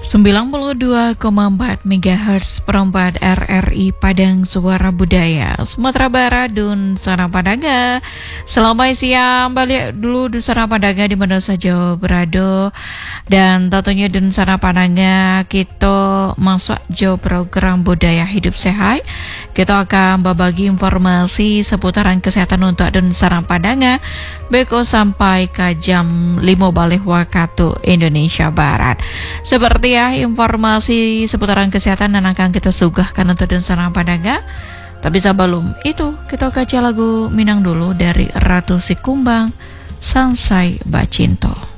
92,4 MHz perempat RRI Padang Suara Budaya Sumatera Barat Dun Sana Padanga. Selamat siang, balik dulu Dun Sana Padanga di mana saja berada. Dan tentunya Dun Sana Padanga kita masuk jauh program budaya hidup sehat. Kita akan berbagi informasi seputaran kesehatan untuk Dun Sana Padanga beko sampai ke jam 5 balik waktu Indonesia Barat. Seperti ya, informasi seputaran kesehatan dan akan kita sugahkan untuk Dun Sana Padanga. Tapi sebelum itu, kita kaca lagu Minang dulu dari Ratu Sikumbang, Sansai Bacinto.